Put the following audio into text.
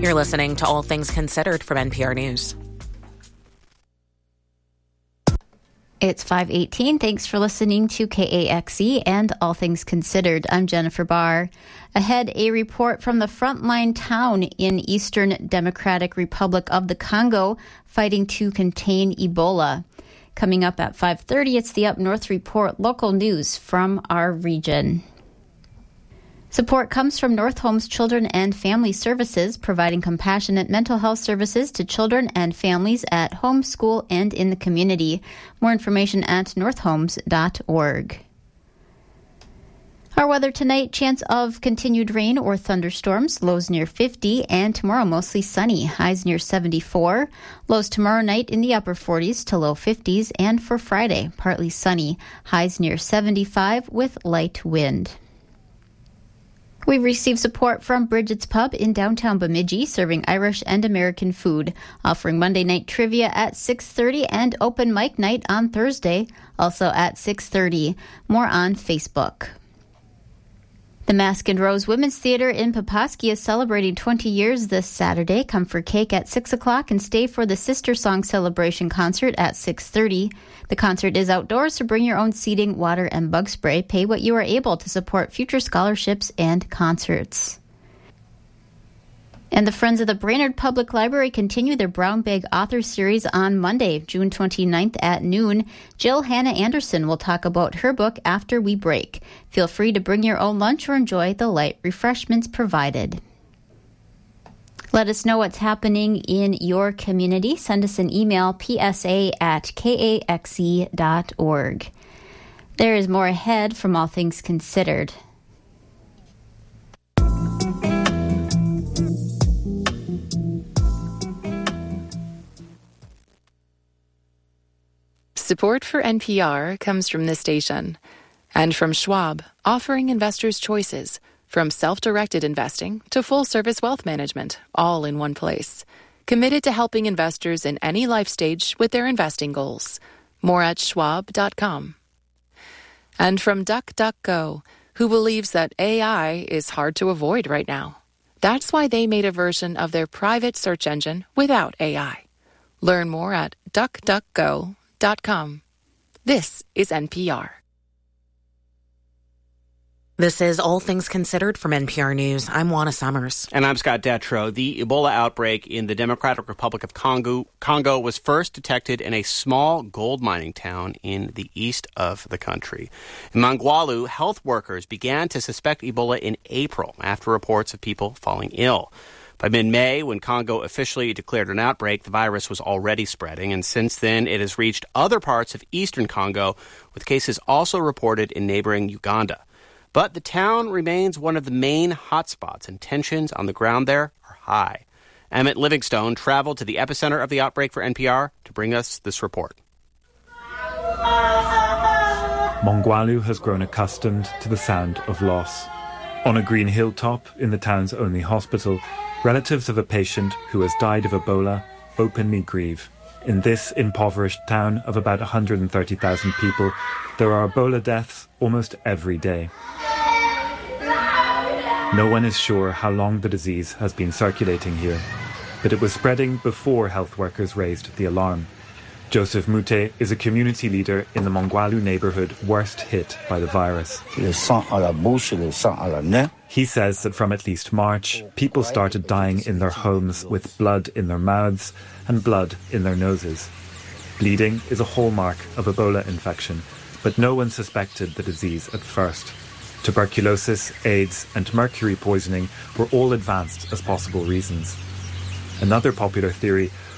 You're listening to All Things Considered from NPR News. It's 5:18. Thanks for listening to KAXE and All Things Considered. I'm Jennifer Barr. Ahead, a report from the frontline town in Eastern Democratic Republic of the Congo fighting to contain Ebola. Coming up at 5:30, it's the Up North Report, local news from our region. Support comes from North Home's Children and Family Services, providing compassionate mental health services to children and families at home, school, and in the community. More information at northhomes.org. Our weather tonight, chance of continued rain or thunderstorms, lows near 50, and tomorrow mostly sunny, highs near 74. Lows tomorrow night in the upper 40s to low 50s, and for Friday, partly sunny, highs near 75 with light wind. We've received support from Bridget's Pub in downtown Bemidji, serving Irish and American food, offering Monday night trivia at 6:30 and open mic night on Thursday, also at 6:30. More on Facebook. The Mask and Rose Women's Theater in Poposky is celebrating 20 years this Saturday. Come for cake at 6 o'clock and stay for the Sister Song Celebration concert at 6:30. The concert is outdoors, so bring your own seating, water, and bug spray. Pay what you are able to support future scholarships and concerts. And the Friends of the Brainerd Public Library continue their Brown Bag Author Series on Monday, June 29th at noon. Jill Hannah Anderson will talk about her book, After We Break. Feel free to bring your own lunch or enjoy the light refreshments provided. Let us know what's happening in your community. Send us an email, psa@kaxe.org. There is more ahead from All Things Considered. Support for NPR comes from this station and from Schwab, offering investors choices from self-directed investing to full-service wealth management, all in one place. Committed to helping investors in any life stage with their investing goals. More at schwab.com. And from DuckDuckGo, who believes that AI is hard to avoid right now. That's why they made a version of their private search engine without AI. Learn more at duckduckgo.com. This is NPR. This is All Things Considered from NPR News. I'm Juana Summers. And I'm Scott Detrow. The Ebola outbreak in the Democratic Republic of Congo was first detected in a small gold mining town in the east of the country. In Mangwalu, health workers began to suspect Ebola in April after reports of people falling ill. By mid-May, when Congo officially declared an outbreak, the virus was already spreading, and since then it has reached other parts of eastern Congo, with cases also reported in neighboring Uganda. But the town remains one of the main hotspots, and tensions on the ground there are high. Emmett Livingstone traveled to the epicenter of the outbreak for NPR to bring us this report. Mangwalu has grown accustomed to the sound of loss. On a green hilltop in the town's only hospital, relatives of a patient who has died of Ebola openly grieve. In this impoverished town of about 130,000 people, there are Ebola deaths almost every day. No one is sure how long the disease has been circulating here, but it was spreading before health workers raised the alarm. Joseph Mute is a community leader in the Mangwalu neighborhood worst hit by the virus. He says that from at least March, people started dying in their homes with blood in their mouths and blood in their noses. Bleeding is a hallmark of Ebola infection, but no one suspected the disease at first. Tuberculosis, AIDS, and mercury poisoning were all advanced as possible reasons. Another popular theory